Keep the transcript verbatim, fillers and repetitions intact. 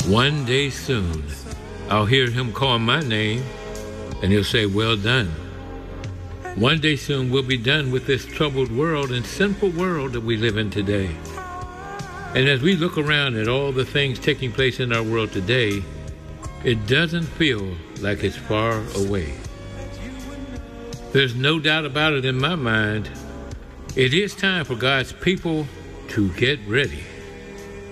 One day soon, I'll hear him call my name, and he'll say, well done. One day soon, we'll be done with this troubled world and sinful world that we live in today. And as we look around at all the things taking place in our world today, it doesn't feel like it's far away. There's no doubt about it in my mind. It is time for God's people to get ready.